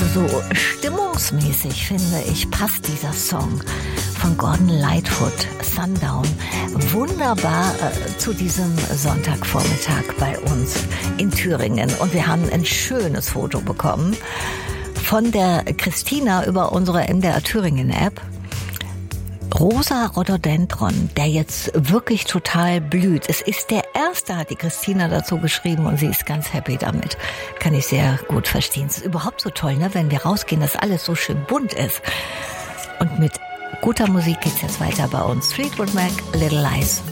so stimmungsmäßig, finde ich, passt dieser Song von Gordon Lightfoot, Sundown, wunderbar zu diesem Sonntagvormittag bei uns in Thüringen. Und wir haben ein schönes Foto bekommen von der Christina über unsere MDR Thüringen App. Rosa Rhododendron, der jetzt wirklich total blüht. Es ist der erste, hat die Christina dazu geschrieben, und sie ist ganz happy damit. Kann ich sehr gut verstehen. Es ist überhaupt so toll, ne, wenn wir rausgehen, dass alles so schön bunt ist. Und mit guter Musik geht's jetzt weiter bei uns. Fleetwood Mac, Little Lies.